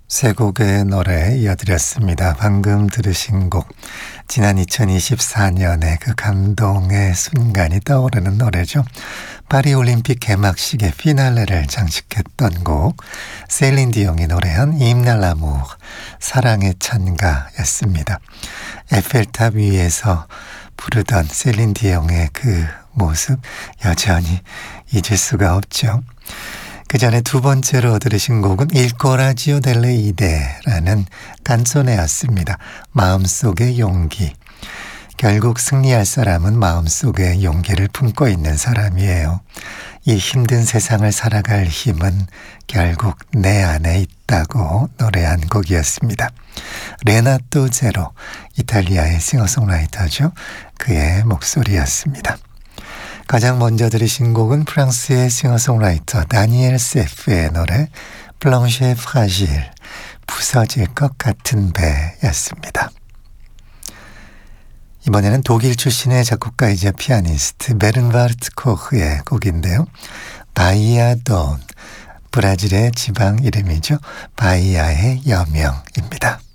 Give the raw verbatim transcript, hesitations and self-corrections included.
세 곡의 노래 이어드렸습니다. 방금 들으신 곡, 지난 이천이십사 년의 그 감동의 순간이 떠오르는 노래죠. 파리올림픽 개막식의 피날레를 장식했던 곡, 셀린 디옹이 노래한 임날라무 사랑의 찬가였습니다. 에펠탑 위에서 부르던 셀린 디옹의 그 모습 여전히 잊을 수가 없죠. 그 전에 두 번째로 들으신 곡은 Il coraggio delle ide라는 깐소네였습니다. 마음속의 용기. 결국 승리할 사람은 마음속에 용기를 품고 있는 사람이에요. 이 힘든 세상을 살아갈 힘은 결국 내 안에 있다고 노래한 곡이었습니다. 레나토 제로, 이탈리아의 싱어송라이터죠. 그의 목소리였습니다. 가장 먼저 들으신 곡은 프랑스의 싱어송라이터 다니엘 세프의 노래 블랑쉐 프라질, 부서질 것 같은 배였습니다. 이번에는 독일 출신의 작곡가이자 피아니스트 베른와르트 코흐의 곡인데요. 바이아 돈, 브라질의 지방 이름이죠. 바이아의 여명입니다.